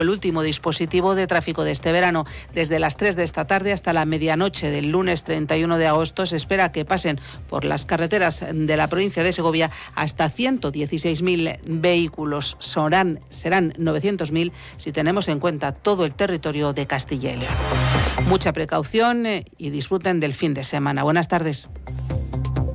El último dispositivo de tráfico de este verano. Desde las 3 de esta tarde hasta la medianoche del lunes 31 de agosto se espera que pasen por las carreteras de la provincia de Segovia hasta 116.000 vehículos. Serán 900.000 si tenemos en cuenta todo el territorio de Castilla y León. Mucha precaución y disfruten del fin de semana. Buenas tardes.